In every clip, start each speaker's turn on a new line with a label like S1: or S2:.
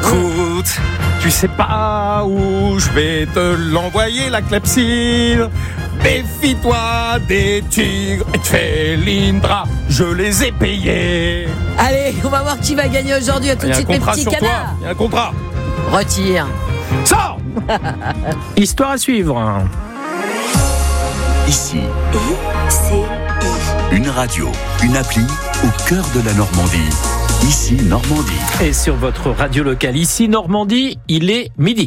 S1: Écoute, tu sais pas où je vais te l'envoyer la clepsydre. Méfie-toi des tigres et de Felindra, je les ai payés.
S2: Allez, on va voir qui va gagner aujourd'hui. À tout de suite, mes petits canards.
S1: Il y a un contrat.
S2: Retire.
S1: Sors.
S3: Histoire à suivre.
S4: Ici, une radio, une appli au cœur de la Normandie. Ici, Normandie.
S3: Et sur votre radio locale, ici, Normandie, il est midi.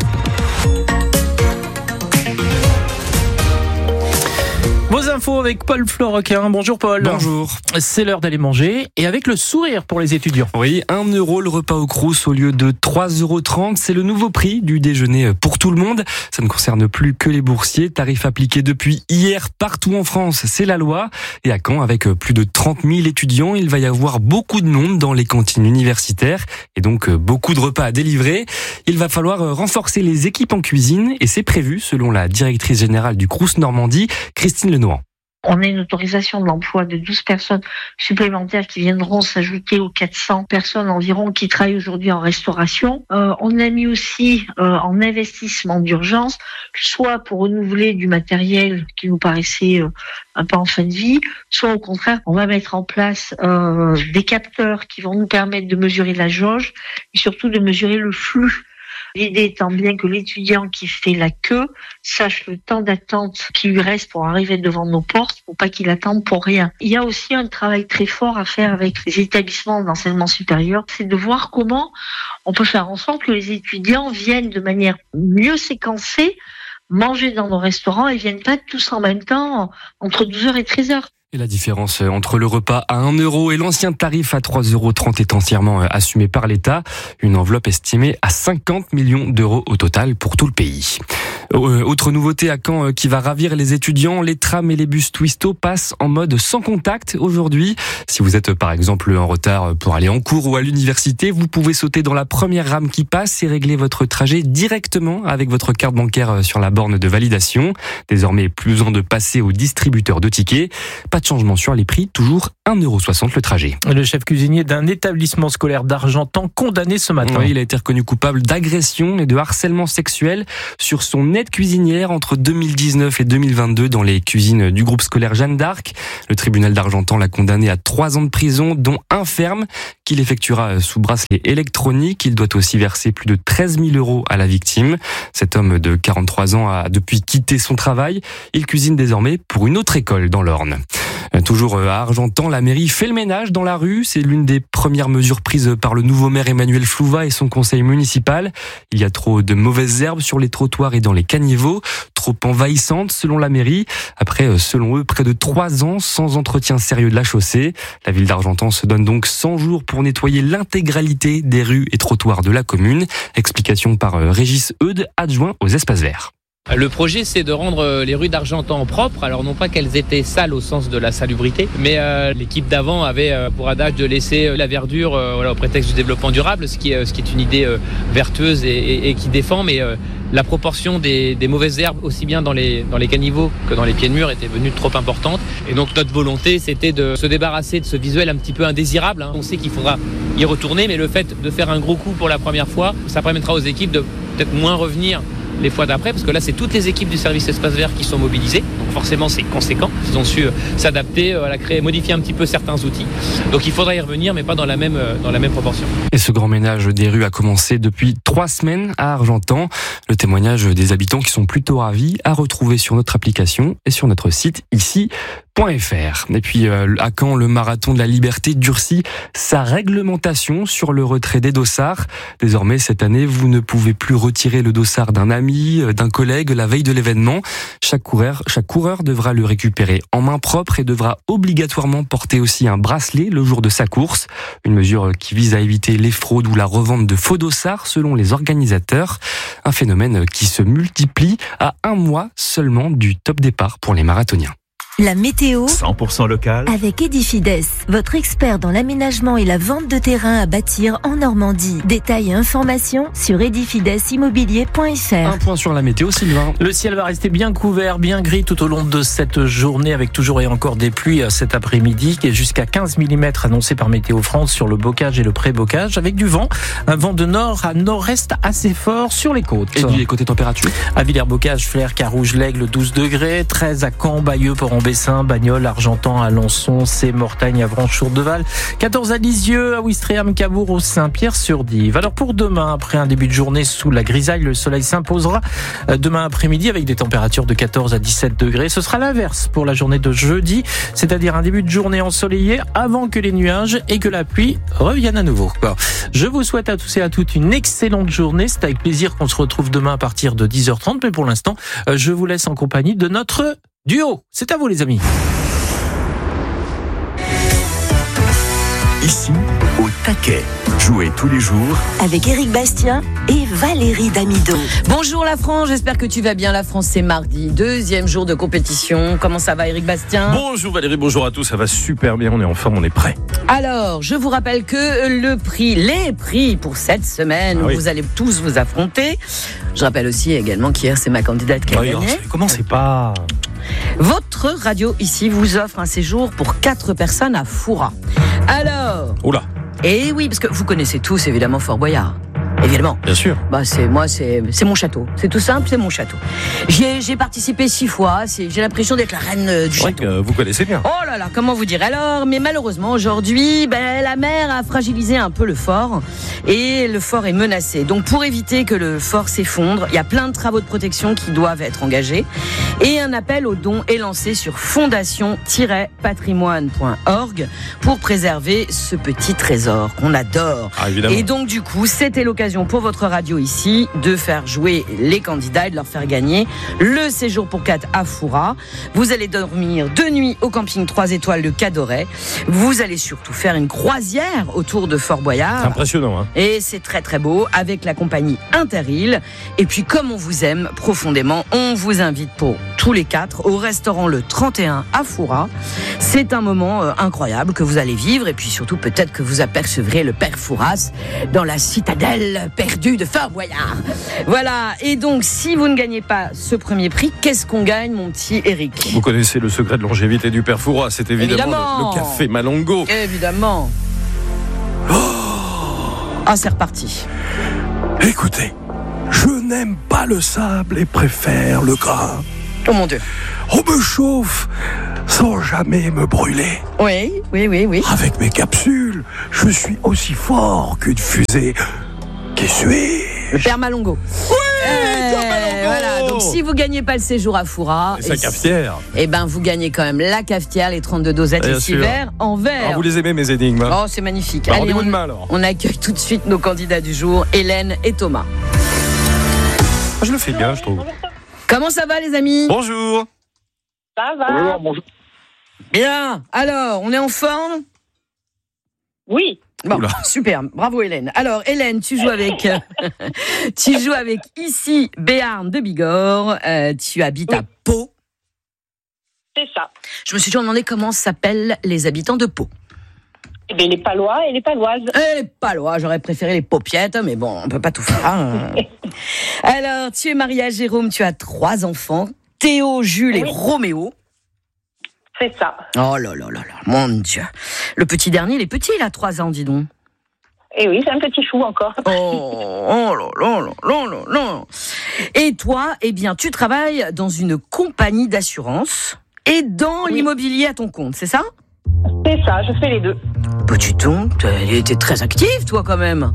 S3: Vos infos avec Paul Florequin. Bonjour Paul.
S5: Bonjour.
S3: C'est l'heure d'aller manger et avec le sourire pour les étudiants.
S5: Oui, 1 € le repas au Crous au lieu de 3,30 €. C'est le nouveau prix du déjeuner pour tout le monde. Ça ne concerne plus que les boursiers. Tarif appliqué depuis hier partout en France. C'est la loi. Et à Caen, avec plus de 30 000 étudiants, il va y avoir beaucoup de monde dans les cantines universitaires et donc beaucoup de repas à délivrer. Il va falloir renforcer les équipes en cuisine et c'est prévu selon la directrice générale du Crous Normandie, Christine Lenoir.
S6: On a une autorisation de l'emploi de 12 personnes supplémentaires qui viendront s'ajouter aux 400 personnes environ qui travaillent aujourd'hui en restauration. On a mis aussi en investissement d'urgence, soit pour renouveler du matériel qui nous paraissait un peu en fin de vie, soit au contraire, on va mettre en place des capteurs qui vont nous permettre de mesurer la jauge et surtout de mesurer le flux. L'idée étant bien que l'étudiant qui fait la queue sache le temps d'attente qui lui reste pour arriver devant nos portes, pour pas qu'il attende pour rien. Il y a aussi un travail très fort à faire avec les établissements d'enseignement supérieur, c'est de voir comment on peut faire en sorte que les étudiants viennent de manière mieux séquencée manger dans nos restaurants et viennent pas tous en même temps entre 12h et 13h.
S5: Et la différence entre le repas à 1 € et l'ancien tarif à 3,30 € est entièrement assumée par l'État. Une enveloppe estimée à 50 millions d'euros au total pour tout le pays. Autre nouveauté à Caen qui va ravir les étudiants, les trams et les bus Twisto passent en mode sans contact aujourd'hui. Si vous êtes par exemple en retard pour aller en cours ou à l'université, vous pouvez sauter dans la première rame qui passe et régler votre trajet directement avec votre carte bancaire sur la borne de validation. Désormais, plus besoin de passer au distributeur de tickets. Pas de changement sur les prix, toujours 1,60 € le trajet.
S3: Le chef cuisinier d'un établissement scolaire d'Argentan condamné ce matin.
S5: Oui, il a été reconnu coupable d'agression et de harcèlement sexuel sur son aide cuisinière entre 2019 et 2022 dans les cuisines du groupe scolaire Jeanne d'Arc. Le tribunal d'Argentan l'a condamné à 3 ans de prison, dont 1 ferme, qu'il effectuera sous bracelet électronique. Il doit aussi verser plus de 13 000 € à la victime. Cet homme de 43 ans a depuis quitté son travail. Il cuisine désormais pour une autre école dans l'Orne. Toujours à Argentan, la mairie fait le ménage dans la rue. C'est l'une des premières mesures prises par le nouveau maire Emmanuel Flouva et son conseil municipal. Il y a trop de mauvaises herbes sur les trottoirs et dans les caniveaux, trop envahissantes selon la mairie. Après, selon eux, près de 3 ans sans entretien sérieux de la chaussée. La ville d'Argentan se donne donc 100 jours pour nettoyer l'intégralité des rues et trottoirs de la commune. Explication par Régis Eudes, adjoint aux espaces verts.
S7: Le projet, c'est de rendre les rues d'Argentan propres. Alors non pas qu'elles étaient sales au sens de la salubrité, mais l'équipe d'avant avait pour adage de laisser la verdure au prétexte du développement durable, ce qui est une idée vertueuse et qui défend, mais la proportion des mauvaises herbes, aussi bien dans les caniveaux que dans les pieds de mur, était devenue trop importante. Et donc notre volonté, c'était de se débarrasser de ce visuel un petit peu indésirable. On sait qu'il faudra y retourner, mais le fait de faire un gros coup pour la première fois, ça permettra aux équipes de peut-être moins revenir les fois d'après, parce que là c'est toutes les équipes du service espace vert qui sont mobilisées, donc forcément c'est conséquent. Ils ont su s'adapter, modifier un petit peu certains outils, donc il faudra y revenir, mais pas dans la même proportion.
S5: Et ce grand ménage des rues a commencé depuis 3 semaines à Argentan. Le témoignage des habitants qui sont plutôt ravis à retrouver sur notre application et sur notre site ici.fr. Et puis à Caen, le marathon de la liberté durcit sa réglementation sur le retrait des dossards. Désormais cette année, vous ne pouvez plus retirer le dossard d'un ami, d'un collègue la veille de l'événement. Chaque coureur devra le récupérer en main propre et devra obligatoirement porter aussi un bracelet le jour de sa course. Une mesure qui vise à éviter les fraudes ou la revente de faux dossards selon les organisateurs. Un phénomène qui se multiplie à 1 mois seulement du top départ pour les marathoniens.
S8: La météo
S4: 100% local.
S8: avec Edifides, votre expert dans l'aménagement et la vente de terrain à bâtir en Normandie. Détails et informations sur edifidesimmobilier.fr.
S5: Un point sur la météo, Sylvain.
S3: Le ciel va rester bien couvert, bien gris tout au long de cette journée avec toujours et encore des pluies cet après-midi et jusqu'à 15 mm annoncés par Météo France sur le bocage et le pré-bocage avec du vent. Un vent de nord à nord-est assez fort sur les côtes.
S5: Et du côté température?
S3: À Villers-Bocage, Flers, Carouge, l'Aigle, 12 degrés. 13 à Caen, Bayeux, Port-en-Bessin, Bagnols, Argentan, Alençon, C'est, Mortagne, Avranches, Chourdeval. 14 à Lisieux, à Ouistreham, Cabourg, au Saint-Pierre-sur-Dive. Alors pour demain, après un début de journée sous la grisaille, le soleil s'imposera demain après-midi avec des températures de 14 à 17 degrés. Ce sera l'inverse pour la journée de jeudi, c'est-à-dire un début de journée ensoleillé avant que les nuages et que la pluie reviennent à nouveau. Je vous souhaite à tous et à toutes une excellente journée. C'est avec plaisir qu'on se retrouve demain à partir de 10h30. Mais pour l'instant, je vous laisse en compagnie de notre duo. C'est à vous les amis.
S4: Ici, au taquet. Jouez tous les jours
S8: Avec Éric Bastien et Valérie Damido.
S2: Bonjour la France, j'espère que tu vas bien. La France, c'est mardi, 2e jour de compétition. Comment ça va, Éric Bastien?
S1: Bonjour Valérie, bonjour à tous, ça va super bien, on est en forme, on est prêt.
S2: Alors, je vous rappelle que les prix pour cette semaine, où vous allez tous vous affronter. Je rappelle aussi également qu'hier, c'est ma candidate qui a gagné.
S1: Commencez pas.
S2: Votre radio ici vous offre un séjour pour 4 personnes à Foura. Alors,
S1: Oula,
S2: et oui, parce que vous connaissez tous évidemment Fort Boyard. Évidemment.
S1: bien sûr.
S2: C'est mon château. C'est tout simple, c'est mon château. J'ai participé 6 fois. J'ai l'impression d'être la reine du
S1: C'est vrai
S2: château.
S1: que vous connaissez bien.
S2: Oh là là, comment vous dire? Alors, mais malheureusement, aujourd'hui, la mer a fragilisé un peu le fort et le fort est menacé. Donc, pour éviter que le fort s'effondre, il y a plein de travaux de protection qui doivent être engagés et un appel aux dons est lancé sur fondation-patrimoine.org pour préserver ce petit trésor qu'on adore.
S1: Ah, évidemment.
S2: Et donc, du coup, c'était l'occasion pour votre radio ici de faire jouer les candidats et de leur faire gagner le séjour pour 4 à Foura. Vous allez dormir 2 nuits au camping 3 étoiles de Cadoret. Vous allez surtout faire une croisière autour de Fort Boyard.
S1: C'est impressionnant, hein.
S2: Et c'est très très beau avec la compagnie Interil. Et puis comme on vous aime profondément, on vous invite pour tous les 4 au restaurant Le 31 à Foura. C'est un moment incroyable que vous allez vivre et puis surtout peut-être que vous apercevrez le père Fouras dans la citadelle perdue de Fort Boyard. Voilà, et donc si vous ne gagnez pas ce premier prix, qu'est-ce qu'on gagne mon petit Eric?
S1: Vous connaissez le secret de longévité du père Fouras, c'est évidemment le café Malongo.
S2: Évidemment. Ah, c'est reparti.
S1: Écoutez, je n'aime pas le sable et préfère le gras.
S2: Oh mon Dieu.
S1: On me chauffe sans jamais me brûler.
S2: Oui.
S1: Avec mes capsules, je suis aussi fort qu'une fusée. Qui suis-je?
S2: Le père Malongo.
S1: Oui, Malongo.
S2: Voilà, donc si vous gagnez pas le séjour à Foura,
S1: Et sa cafetière.
S2: vous gagnez quand même la cafetière, les 32 dosettes,
S1: Bien
S2: les 6
S1: sûr.
S2: verres en verre.
S1: Ah, vous les aimez mes énigmes, hein?
S2: Oh, c'est magnifique.
S1: Bah,
S2: Allez,
S1: rendez-vous demain, alors.
S2: on accueille tout de suite nos candidats du jour, Hélène et Thomas.
S1: Je le fais bien, je trouve.
S2: Comment ça va les amis?
S1: Bonjour.
S6: Ça va?
S9: Bonjour.
S2: Bien. Alors, on est en forme?
S6: Oui.
S2: Bon,
S1: Oula.
S2: super, bravo Hélène. Alors Hélène, tu joues avec ici Béarn de Bigorre, tu habites à Pau.
S6: C'est ça.
S2: Je me suis toujours demandé comment s'appellent les habitants de Pau.
S6: Eh bien, les Palois et les Paloises.
S2: Les Palois, j'aurais préféré les Paupiettes, mais bon, on peut pas tout faire. Hein. Alors, tu es mariée à Jérôme, tu as 3 enfants, Théo, Jules et Roméo.
S6: C'est ça.
S2: Oh là là là là, mon Dieu. Le petit dernier, il est petit, il a 3 ans, dis donc.
S6: Et oui, c'est un petit chou encore.
S2: Oh là là là là là là. Et toi, eh bien, tu travailles dans une compagnie d'assurance et dans l'immobilier à ton compte, c'est ça?
S6: C'est ça, je fais les deux.
S2: Petit ton, t'es très active, toi, quand même.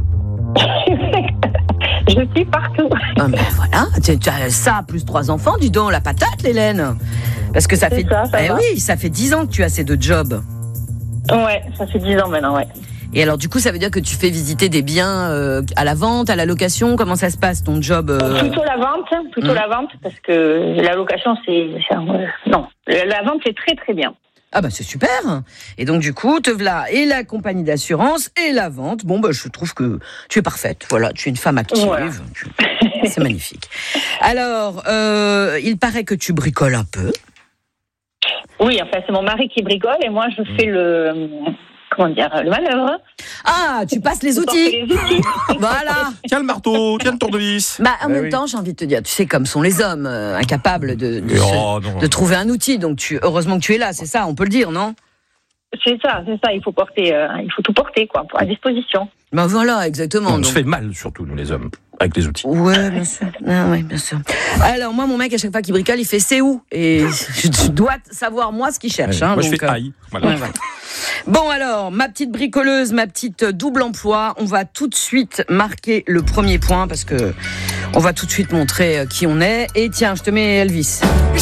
S6: Je suis partout.
S2: Ah, mais voilà, tu as ça, plus 3 enfants, dis donc, la patate, Hélène. Parce que ça
S6: C'est
S2: fait...
S6: ça va.
S2: oui, ça fait 10 ans que tu as ces 2 jobs.
S6: Ouais, ça fait 10 ans maintenant, ouais.
S2: Et alors, du coup, ça veut dire que tu fais visiter des biens à la vente, à la location? Comment ça se passe, ton job
S6: Plutôt la vente, parce que la location, non, la vente, c'est très très bien.
S2: Ah bah c'est super. Et donc du coup, te voilà et la compagnie d'assurance et la vente. Bon bah je trouve que tu es parfaite. Voilà, tu es une femme active.
S6: Voilà.
S2: C'est magnifique. Alors, il paraît que tu bricoles un peu.
S9: Oui, enfin, c'est mon mari qui bricole et moi, je fais le manœuvre.
S2: Ah, tu passes les outils. Voilà.
S1: Tiens le marteau, tiens le tournevis.
S2: Bah, en même temps, j'ai envie de te dire, tu sais, comme sont les hommes, incapables de trouver un outil. Donc, heureusement que tu es là, c'est ça, on peut le dire, non?
S9: C'est ça. Il faut tout porter, quoi, à disposition.
S2: Ben voilà, exactement.
S1: On se fait mal, surtout, nous, les hommes, avec les outils.
S2: Ouais, bien sûr. Ouais, bien sûr. Alors, moi, mon mec, à chaque fois qu'il bricole, il fait c'est où? Et je dois savoir, moi, ce qu'il cherche.
S1: Moi, je fais aïe. Voilà.
S2: Ouais. Bon, alors, ma petite bricoleuse, ma petite double emploi, on va tout de suite marquer le premier point parce que on va tout de suite montrer qui on est. Et tiens, je te mets Elvis.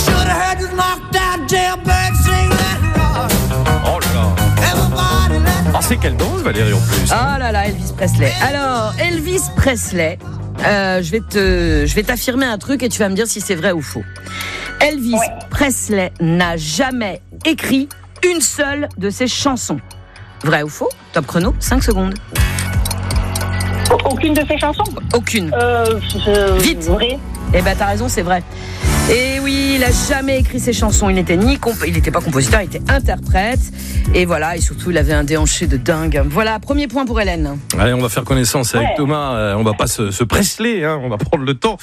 S1: Oh là là. Ah, c'est quelle danse, Valérie, en plus.
S2: Ah là là, Elvis Presley. Alors, Elvis Presley, je vais t'affirmer un truc et tu vas me dire si c'est vrai ou faux. Elvis Presley n'a jamais écrit une seule de ses chansons. Vrai ou faux? Top chrono, 5 secondes.
S9: Aucune de ses chansons?
S2: Aucune. Vite.
S9: Vrai.
S2: Eh ben, t'as raison, c'est vrai. Et oui, il a jamais écrit ses chansons. Il n'était pas compositeur, il était interprète. Et voilà, et surtout, il avait un déhanché de dingue. Voilà, premier point pour Hélène.
S1: Allez, on va faire connaissance avec Thomas. On va pas se Presley, hein. On va prendre le temps.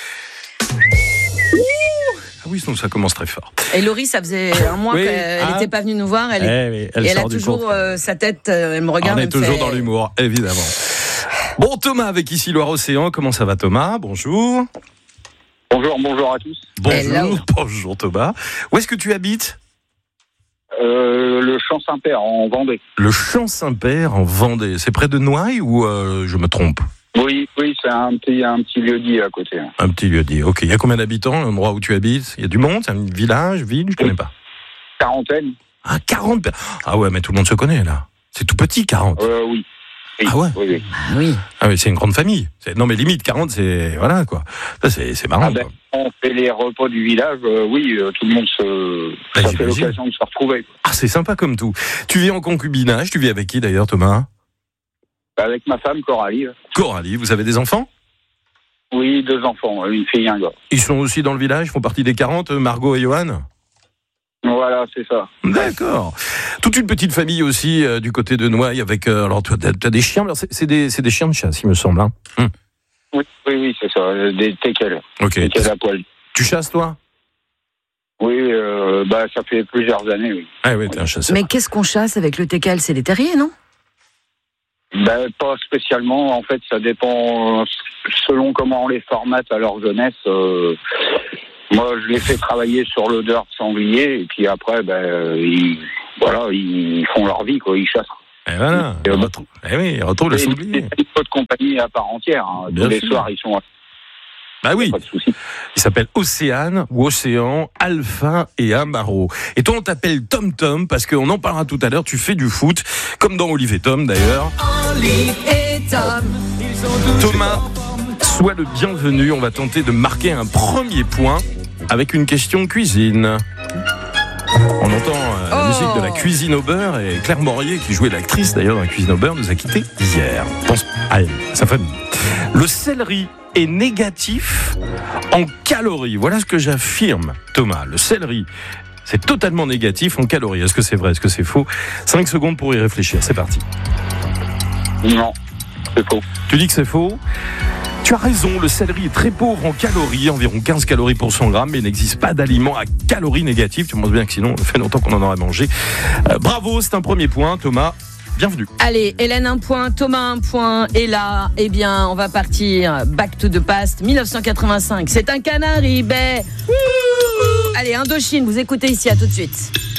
S1: Ah oui, sinon ça commence très fort.
S2: Et Laurie, ça faisait un mois qu'elle n'était pas venue nous voir. Elle a toujours sa tête, elle me regarde.
S1: On est toujours dans l'humour, évidemment. Bon, Thomas avec ici Loire-Océan. Comment ça va, Thomas? Bonjour.
S10: Bonjour à tous.
S1: Bonjour Thomas. Où est-ce que tu habites?
S10: Le Champ-Saint-Père en Vendée.
S1: Le Champ-Saint-Père en Vendée. C'est près de Noailles ou je me trompe?
S10: Oui, c'est un petit lieu-dit à côté.
S1: Un petit lieu-dit, ok. Il y a combien d'habitants, l'endroit où tu habites? Il y a du monde? C'est un village, ville? Je connais pas.
S10: 40.
S1: Ah, 40. Ah ouais, mais tout le monde se connaît, là. C'est tout petit, 40.
S10: Oui.
S1: Ah ouais?
S2: Oui.
S1: Ah oui, c'est une grande famille. Non, mais limite, 40, c'est... Voilà, quoi. Ça, c'est marrant, quoi.
S10: On fait les repas du village, tout le monde ça fait l'occasion de se retrouver, quoi.
S1: Ah, c'est sympa comme tout. Tu vis en concubinage, tu vis avec qui, d'ailleurs, Thomas?
S10: Avec ma femme, Coralie.
S1: Coralie, vous avez des enfants?
S10: Oui, 2 enfants, une fille et un gars.
S1: Ils sont aussi dans le village, font partie des 40, Margot et Johan?
S10: Voilà, c'est ça.
S1: D'accord. Toute une petite famille aussi du côté de Noailles avec... alors, toi, t'as des chiens, alors c'est des chiens de chasse, il me semble. Hein.
S10: Oui, c'est ça, des teckels.
S1: Ok.
S10: Teckels à poil.
S1: Tu chasses, toi?
S10: Oui, ça fait plusieurs années, oui.
S1: Ah oui, t'es un chasseur.
S2: Mais qu'est-ce qu'on chasse avec le teckel? C'est des terriers, non?
S10: Pas spécialement, en fait, ça dépend selon comment on les formate à leur jeunesse. Moi, je les fais travailler sur l'odeur de sanglier, et puis après, ils font leur vie, quoi, ils chassent.
S1: Et voilà, ils retrouvent le sanglier.
S10: C'est une autre compagnie à part entière, hein. Tous les soirs, ils sont...
S1: Bah oui,
S10: pas de souci.
S1: Il s'appelle Océane ou Océan, Alpha et Amaro. Et toi, on t'appelle Tom Tom parce qu'on en parlera tout à l'heure. Tu fais du foot, comme dans Olive et Tom d'ailleurs.
S2: Olive et Tom.
S1: Thomas, sois le bienvenu. On va tenter de marquer un premier point avec une question cuisine. On entend la musique de la cuisine au beurre et Claire Morier, qui jouait l'actrice d'ailleurs dans la cuisine au beurre, nous a quittés hier. Pense à elle, sa famille. Le céleri est négatif en calories. Voilà ce que j'affirme, Thomas. Le céleri, c'est totalement négatif en calories. Est-ce que c'est vrai? Est-ce que c'est faux? 5 secondes pour y réfléchir. C'est parti.
S10: Non, c'est faux.
S1: Tu dis que c'est faux? Tu as raison, le céleri est très pauvre en calories, environ 15 calories pour 100 grammes, mais il n'existe pas d'aliment à calories négatives. Tu montres bien que sinon, ça fait longtemps qu'on en aurait mangé. Bravo, c'est un premier point, Thomas. Bienvenue.
S2: Allez, Hélène 1 point, Thomas 1 point, et là, on va partir back to the past, 1985. C'est un canari, Allez, Indochine, vous écoutez ici, à tout de suite.